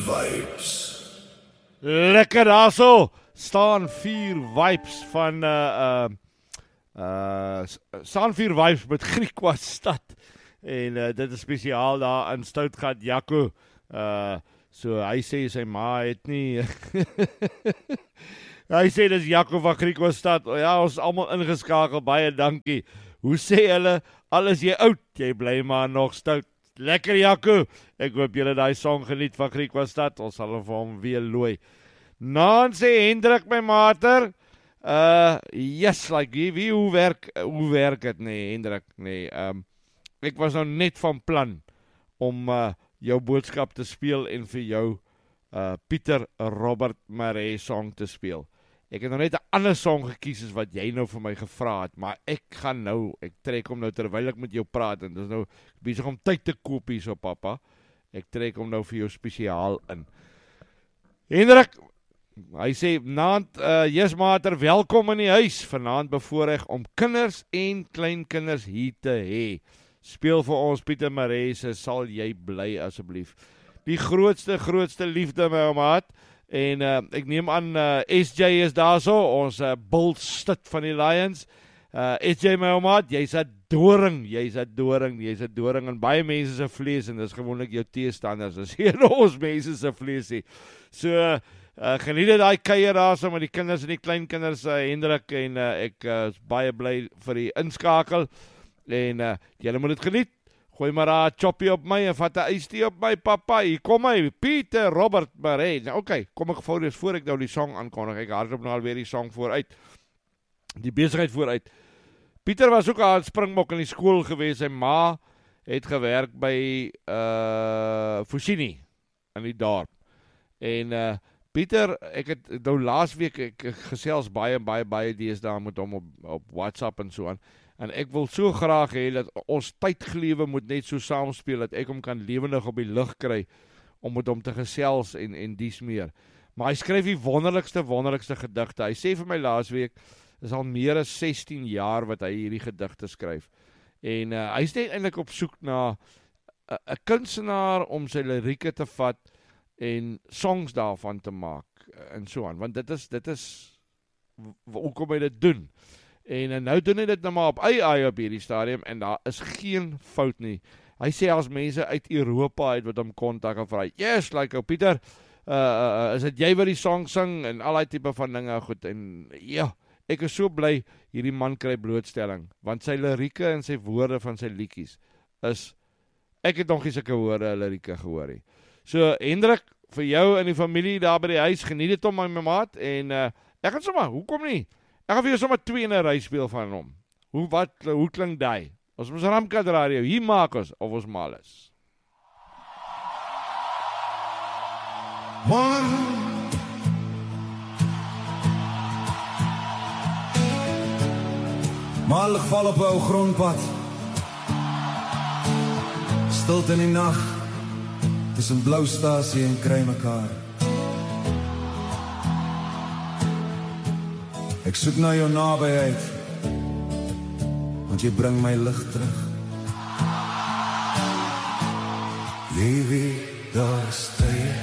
Vibes. Lekker daarso, staan 4 vibes van staan 4 vibes met Griquas stad. En dit is spesiaal daar in Stoutgat Jaco. So hy sê sy ma het nie hy sê dis Jaco van Griquas stad. Ja, ons almal ingeskakel, baie dankie. Hoe sê hulle, al is jy oud, jy bly maar nog stout. Lekker Jaco, ek hoop julle daai song geniet van Griquas stad, ons sal vir hom weer looi. Naan sê Hendrik my mater, yes, like hoe werk het nee, Hendrik, nee, ek was nou net van plan om jou boodskap te speel en vir jou Pieter Robert Maree song te speel. Ek het nou net 'n ander song gekies as wat jy nou vir my gevra het, maar ek trek hom nou terwyl ek met jou praat, en dis nou besig om tyd te koop hier so, papa. Ek trek hom nou vir jou spesiaal in. Hendrik, hy sê, naand, mater, welkom in die huis, vanaand bevoorreg om kinders en kleinkinders hier te hê. Speel vir ons Pieter Maree se Sal jy bly asseblief. Die grootste liefde my maat. En ek neem aan SJ is daar so, ons bulstit van die Lions. SJ my maat, jy's 'n doring en baie mense se vlees, en dis gewoonlik jou teestanders, dis hier ons mense se vlees nie. So geniet dit daai kuier daar so met die kinders en die kleinkinders, Hendrik, en ek is baie bly vir die inskakel, en julle moet dit geniet. Gooi maar 'n choppie op my en vat 'n ystee op my, papa. Hier kom hy, Pieter Robert Maree. Nou oké, kom ek gou voor ek nou die song aankondig. Ek hardloop nou alweer die song vooruit. Die besigheid vooruit. Pieter was ook al springbok in die skool gewees. Sy ma het gewerk by Fusini in die dorp. En Pieter, ek het nou laasweek ek gesels baie deesdae met hom op WhatsApp en so aan. En ek wil so graag hê dat ons tydgelewe moet net so saamspeel, dat ek hom kan lewendig op die lug kry, om met hom te gesels en dies meer. Maar hy skryf die wonderlikste gedigte. Hy sê vir my laasweek, is al meer as 16 jaar wat hy hierdie gedigte skryf. En hy is net eintlik op soek na 'n kunstenaar om sy lirieke te vat, en songs daarvan te maak, en so aan. Want dit is hoekom hy dit doen. En nou doen hy dit nou maar op AI op hierdie stadium, en daar is geen fout nie. Hy sê as mense uit Europa uit wat hom kontak en vra, yes, like, Pieter, is dit jy wat die song sing, en al die tipe van dinge goed, en ja, ek is so bly, hierdie man kry blootstelling, want sy lirieke en sy woorde van sy liedjies is, ek het nog nie sulke woorde lirieke gehoor nie. So, Hendrik, vir jou en die familie daar by die huis, geniet dit om my maat, en ek gaan sommer, hoekom nie? Ek gaan vir jou sommer 2 in 'n ry speel van hom. Hoe klink die? Ons moet Ramkat Radio, hier maak ons, of ons mal is. Maar lig val op 'n ou grondpad, stilte in die nag, tussen Bloustasie en kry mekaar. Ek soek na jou nabyheid, want jy bring my lig terug. Liefie, daar is tye